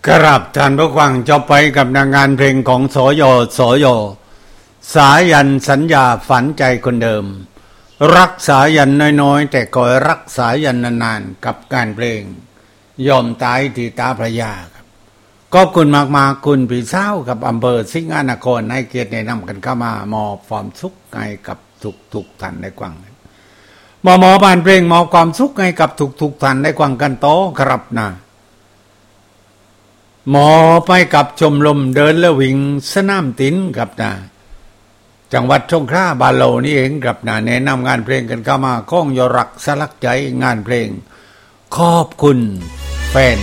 กราบท่านผู้ฟังจบไปกับงานเพลงของสยสายันสัญญาฝันใจคนเดิมรักสายันน้อยๆแต่คอยรักสายันนานๆกับการเพลงยอมตายที่ตาพระยาครับขอบคุณมากๆคุณพี่สาวกับอำเภอสิงห์นครให้เกียรติแนะนำกันเข้ามามอบความสุขให้กับทุกท่านได้ฟังหมอบ้านเพลงมอบความสุขให้กับทุกท่านได้ฟังกันโตครับนะหมอไปกับชมรมเดินและวิ่งสนามตินครับนะจังหวัดสงขลาบ้านเรานี่เองครับนะแนะนำงานเพลงกันเข้ามาข้องยรักสลักใจงานเพลงขอบคุณแฟน